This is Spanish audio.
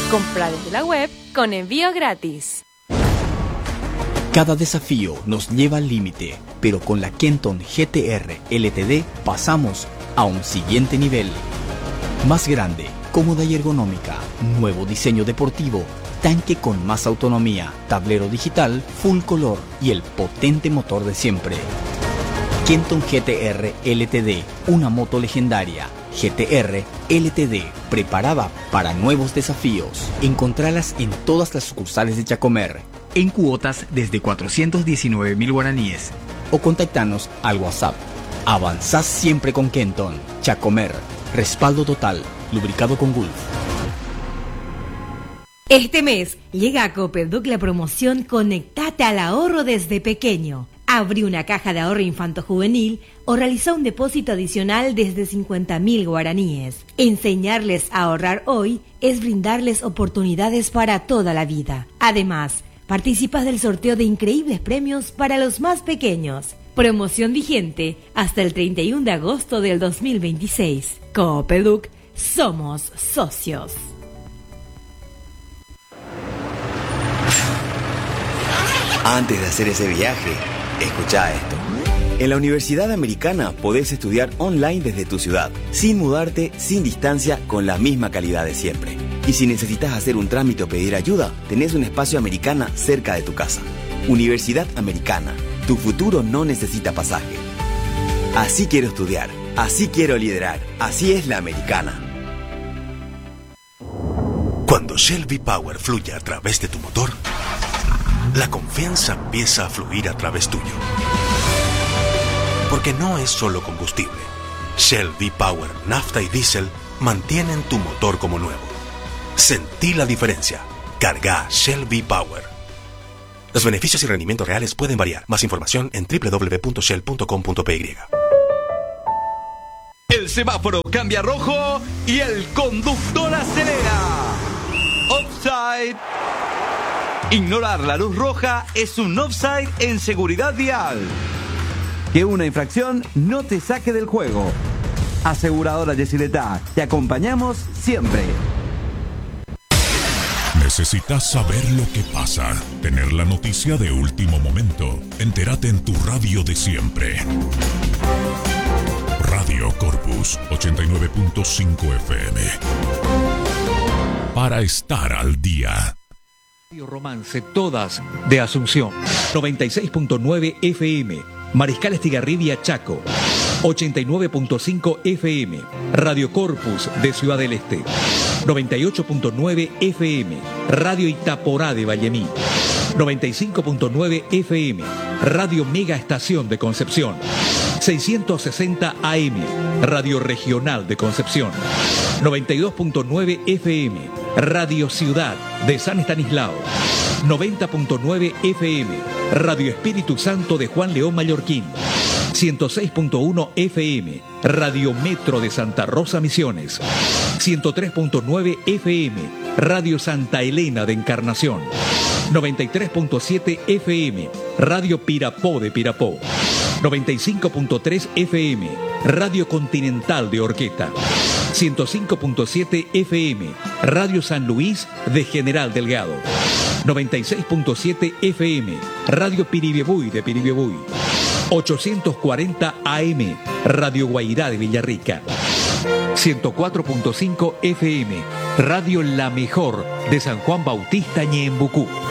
Compra desde la web con envío gratis. Cada desafío nos lleva al límite, pero con la Kenton GTR LTD pasamos a un siguiente nivel. Más grande, cómoda y ergonómica, nuevo diseño deportivo, tanque con más autonomía, tablero digital, full color y el potente motor de siempre. Kenton GTR LTD, una moto legendaria. GTR LTD, preparada para nuevos desafíos. Encontralas en todas las sucursales de Chacomer, en cuotas desde 419.000 guaraníes. O contactanos al WhatsApp. Avanzás siempre con Kenton. Chacomer, respaldo total, lubricado con Gulf. Este mes llega a Copeduc la promoción Conectate al ahorro desde pequeño. Abrí una caja de ahorro infanto-juvenil o realiza un depósito adicional desde 50.000 guaraníes. Enseñarles a ahorrar hoy es brindarles oportunidades para toda la vida. Además, participas del sorteo de increíbles premios para los más pequeños. Promoción vigente hasta el 31 de agosto del 2026. Copeduc, somos socios. Antes de hacer ese viaje, escucha esto. En la Universidad Americana podés estudiar online desde tu ciudad, sin mudarte, sin distancia, con la misma calidad de siempre. Y si necesitas hacer un trámite o pedir ayuda, tenés un espacio Americana cerca de tu casa. Universidad Americana, tu futuro no necesita pasaje. Así quiero estudiar, así quiero liderar, así es la Americana. Cuando Shell V-Power fluye a través de tu motor, la confianza empieza a fluir a través tuyo. Porque no es solo combustible. Shell V-Power, nafta y diésel mantienen tu motor como nuevo. Sentí la diferencia. Carga Shell V-Power. Los beneficios y rendimientos reales pueden variar. Más información en www.shell.com.py. El semáforo cambia a rojo y el conductor acelera. Offside. Ignorar la luz roja es un offside en seguridad vial. Que una infracción no te saque del juego. Aseguradora Yesileta, te acompañamos siempre. ¿Necesitas saber lo que pasa? Tener la noticia de último momento. Entérate en tu radio de siempre. Radio Corpus 89.5 FM. Para estar al día. Radio Romance, todas de Asunción. 96.9 FM. Mariscal Estigarribia, Chaco. 89.5 FM. Radio Corpus de Ciudad del Este. 98.9 FM. Radio Itaporá de Vallemí. 95.9 FM. Radio Mega Estación de Concepción. 660 AM. Radio Regional de Concepción. 92.9 FM. Radio Ciudad de San Estanislao. 90.9 FM. Radio Espíritu Santo de Juan León Mallorquín. 106.1 FM. Radio Metro de Santa Rosa Misiones. 103.9 FM. Radio Santa Elena de Encarnación. 93.7 FM. Radio Pirapó de Pirapó. 95.3 FM. Radio Continental de Orqueta. 105.7 FM. Radio San Luis de General Delgado. 96.7 FM. Radio Piribebuy de Piribebuy. 840 AM. Radio Guairá de Villarrica. 104.5 FM. Radio La Mejor de San Juan Bautista Ñembucú.